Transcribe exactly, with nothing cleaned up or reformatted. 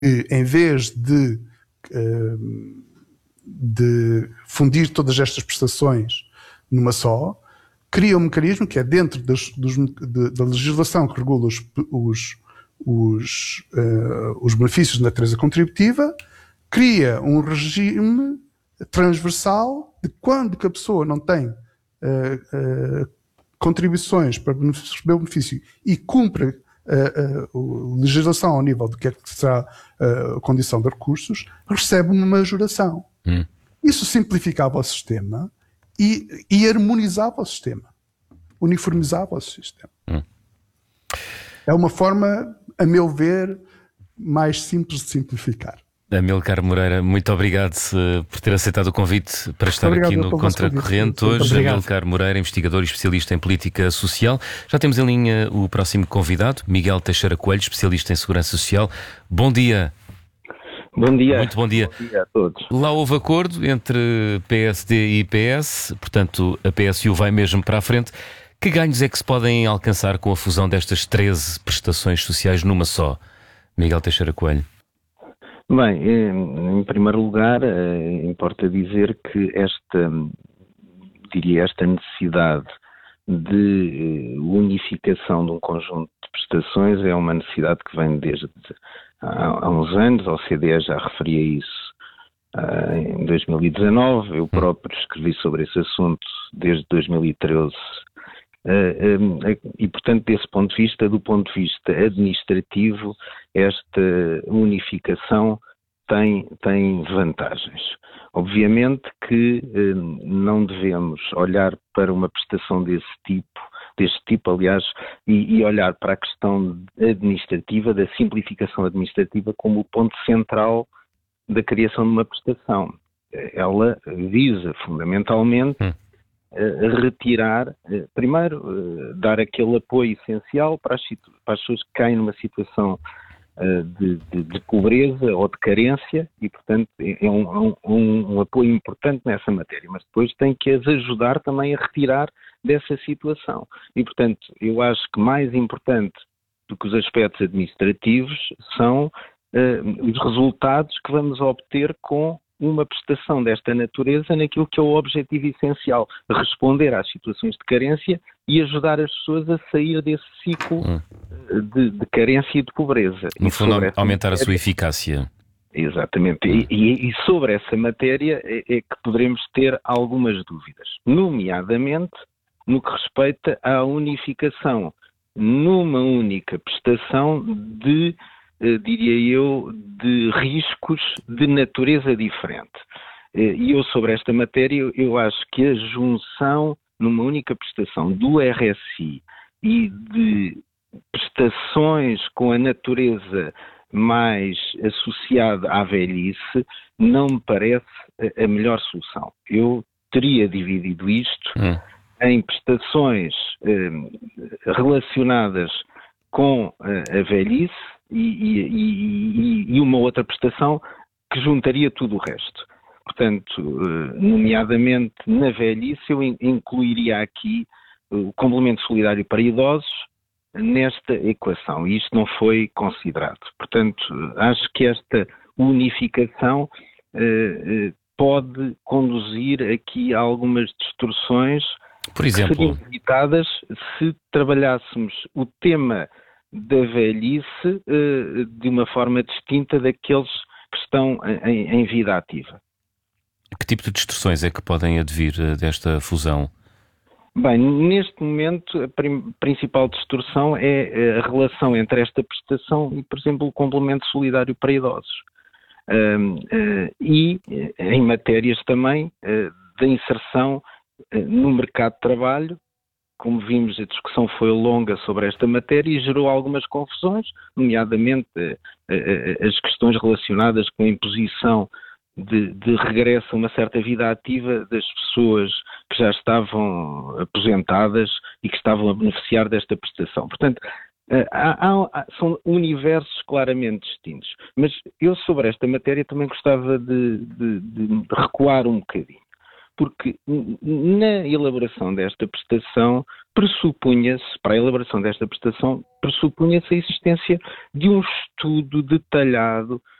que, em vez de, de fundir todas estas prestações numa só, cria um mecanismo que é dentro das, dos, de, da legislação que regula os, os, os, uh, os benefícios de natureza contributiva, cria um regime transversal de quando que a pessoa não tem uh, uh, contribuições para receber o benefício e cumpre a, a legislação ao nível do que é que será a condição de recursos, recebe uma majoração. Hum. Isso simplificava o sistema e, e harmonizava o sistema, uniformizava o sistema. Hum. É uma forma, a meu ver, mais simples de simplificar. Amílcar Moreira, muito obrigado uh, por ter aceitado o convite para estar obrigado aqui no Contracorrente hoje. Amílcar Moreira, investigador e especialista em política social. Já temos em linha o próximo convidado, Miguel Teixeira Coelho, especialista em segurança social. Bom dia. Bom dia. Muito bom dia. Bom dia a todos. Lá houve acordo entre P S D e P S, portanto a P S U vai mesmo para a frente. Que ganhos é que se podem alcançar com a fusão destas treze prestações sociais numa só? Miguel Teixeira Coelho. Bem, em primeiro lugar, importa dizer que esta, diria, esta necessidade de unificação de um conjunto de prestações é uma necessidade que vem desde há uns anos. A O C D E já referia isso em dois mil e dezanove, eu próprio escrevi sobre esse assunto desde dois mil e treze. E, portanto, desse ponto de vista, do ponto de vista administrativo, esta unificação tem, tem vantagens. Obviamente que não devemos olhar para uma prestação desse tipo, deste tipo, aliás, e, e olhar para a questão administrativa, da simplificação administrativa, como o ponto central da criação de uma prestação. Ela visa, fundamentalmente, hum. retirar, primeiro, dar aquele apoio essencial para as, para as pessoas que caem numa situação de, de, de pobreza ou de carência e, portanto, é um, um, um apoio importante nessa matéria, mas depois tem que as ajudar também a retirar dessa situação. E, portanto, eu acho que mais importante do que os aspectos administrativos são uh, os resultados que vamos obter com uma prestação desta natureza naquilo que é o objetivo essencial, responder às situações de carência e ajudar as pessoas a sair desse ciclo hum. de, de carência e de pobreza. No e fundo, aumentar matéria, a sua eficácia. Exatamente. Hum. E, e sobre essa matéria é, é que poderemos ter algumas dúvidas, nomeadamente no que respeita à unificação numa única prestação de diria eu, de riscos de natureza diferente. E eu, sobre esta matéria, eu acho que a junção numa única prestação do R S I e de prestações com a natureza mais associada à velhice não me parece a melhor solução. Eu teria dividido isto hum. em prestações eh, relacionadas com a, a velhice E, e, e, e uma outra prestação que juntaria tudo o resto. Portanto, nomeadamente na velhice, eu incluiria aqui o complemento solidário para idosos nesta equação, e isto não foi considerado. Portanto, acho que esta unificação eh, pode conduzir aqui a algumas distorções, por exemplo, que seriam evitadas se trabalhássemos o tema da velhice uh, de uma forma distinta daqueles que estão em, em vida ativa. Que tipo de distorções é que podem advir uh, desta fusão? Bem, neste momento a prim- principal distorção é a relação entre esta prestação e, por exemplo, o complemento solidário para idosos. Uh, uh, e em matérias também uh, da inserção uh, no mercado de trabalho. Como vimos, a discussão foi longa sobre esta matéria e gerou algumas confusões, nomeadamente eh, eh, as questões relacionadas com a imposição de, de regresso a uma certa vida ativa das pessoas que já estavam aposentadas e que estavam a beneficiar desta prestação. Portanto, eh, há, há, são universos claramente distintos. Mas eu, sobre esta matéria, também gostava de, de, de recuar um bocadinho. Porque na elaboração desta prestação pressupunha-se, para a elaboração desta prestação, pressupunha-se a existência de um estudo detalhado